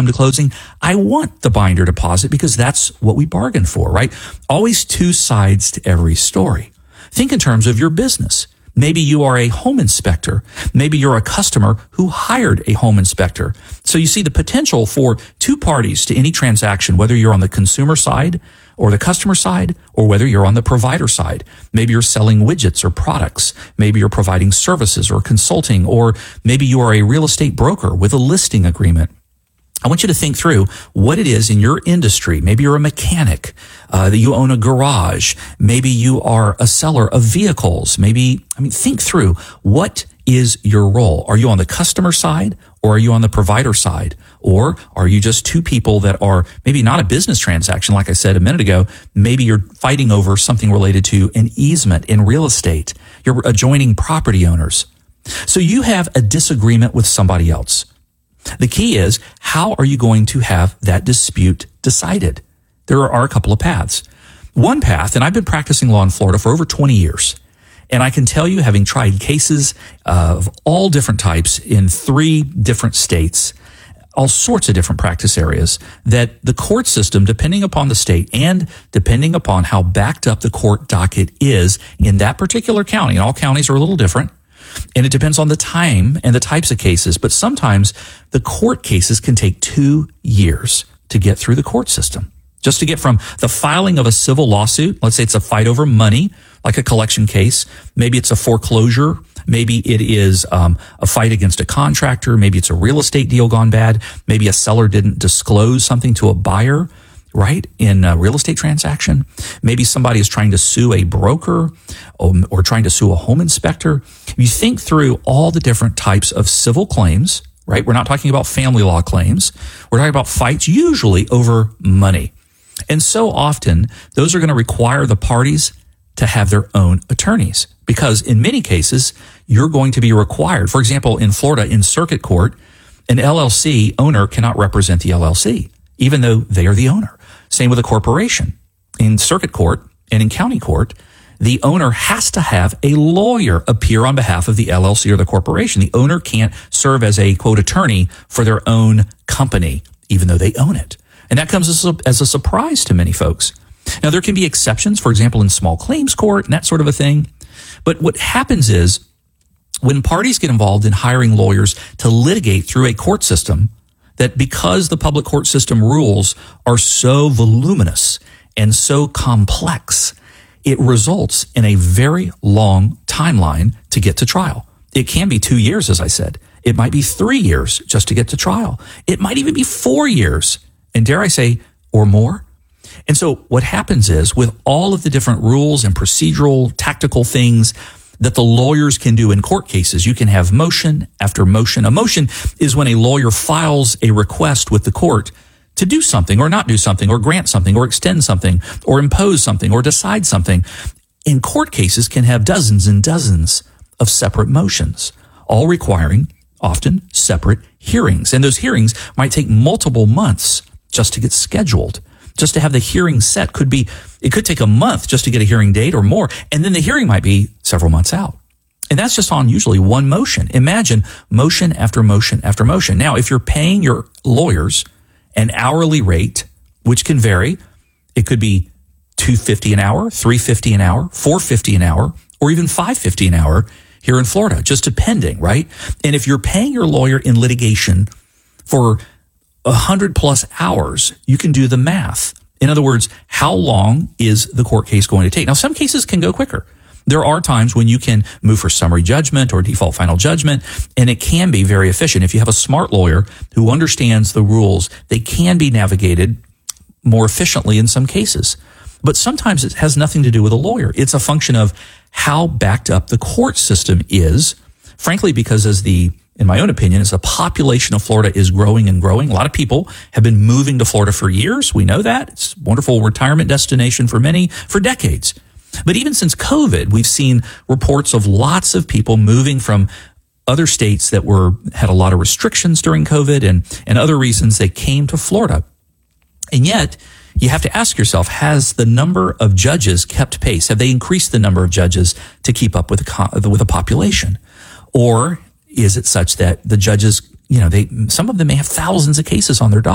come to closing, I want the binder deposit because that's what we bargained for, right? Always two sides to every story. Think in terms of your business. Maybe you are a home inspector. Maybe you're a customer who hired a home inspector. So you see the potential for two parties to any transaction, whether you're on the consumer side or the customer side, or whether you're on the provider side. Maybe you're selling widgets or products. Maybe you're providing services or consulting, or maybe you are a real estate broker with a listing agreement. I want you to think through what it is in your industry. Maybe you're a mechanic, that you own a garage. Maybe you are a seller of vehicles. Think through what is your role. Are you on the customer side or are you on the provider side? Or are you just two people that are maybe not a business transaction, like I said a minute ago? Maybe you're fighting over something related to an easement in real estate. You're adjoining property owners. So you have a disagreement with somebody else. The key is, how are you going to have that dispute decided? There are a couple of paths. One path, and I've been practicing law in Florida for over 20 years, and I can tell you, having tried cases of all different types in 3 different states, all sorts of different practice areas, that the court system, depending upon the state and depending upon how backed up the court docket is in that particular county, and all counties are a little different, and it depends on the time and the types of cases, but sometimes the court cases can take 2 years to get through the court system. Just to get from the filing of a civil lawsuit, let's say it's a fight over money, like a collection case, maybe it's a foreclosure, maybe it is a fight against a contractor, maybe it's a real estate deal gone bad, maybe a seller didn't disclose something to a buyer, right, in a real estate transaction. Maybe somebody is trying to sue a broker or trying to sue a home inspector. You think through all the different types of civil claims, right? We're not talking about family law claims. We're talking about fights usually over money. And so often, those are going to require the parties to have their own attorneys, because in many cases, you're going to be required. For example, in Florida, in circuit court, an LLC owner cannot represent the LLC, even though they are the owner. Same with a corporation. In circuit court and in county court, the owner has to have a lawyer appear on behalf of the LLC or the corporation. The owner can't serve as a, quote, attorney for their own company, even though they own it. And that comes as a surprise to many folks. Now, there can be exceptions, for example, in small claims court and that sort of a thing. But what happens is, when parties get involved in hiring lawyers to litigate through a court system, that because the public court system rules are so voluminous and so complex, it results in a very long timeline to get to trial. It can be 2 years, as I said. It might be 3 years just to get to trial. It might even be 4 years, and dare I say, or more. And so what happens is, with all of the different rules and procedural, tactical things that the lawyers can do in court cases, you can have motion after motion. A motion is when a lawyer files a request with the court to do something or not do something or grant something or extend something or impose something or decide something. In court cases can have dozens and dozens of separate motions, all requiring often separate hearings. And those hearings might take multiple months just to get scheduled. Just to have the hearing set it could take a month just to get a hearing date or more. And then the hearing might be several months out. And that's just on usually one motion. Imagine motion after motion after motion. Now, if you're paying your lawyers an hourly rate, which can vary, it could be $2.50 an hour, $3.50 an hour, $4.50 an hour, or even $5.50 an hour here in Florida, just depending, right? And if you're paying your lawyer in litigation for 100 plus hours, you can do the math. In other words, how long is the court case going to take? Now, some cases can go quicker. There are times when you can move for summary judgment or default final judgment, and it can be very efficient. If you have a smart lawyer who understands the rules, they can be navigated more efficiently in some cases. But sometimes it has nothing to do with a lawyer. It's a function of how backed up the court system is, frankly, because in my own opinion, as the population of Florida is growing and growing, a lot of people have been moving to Florida for years. We know that. It's a wonderful retirement destination for many for decades. But even since COVID, we've seen reports of lots of people moving from other states that had a lot of restrictions during COVID and other reasons they came to Florida. And yet, you have to ask yourself, has the number of judges kept pace? Have they increased the number of judges to keep up with the population? Or is it such that the judges, some of them may have thousands of cases on their docket?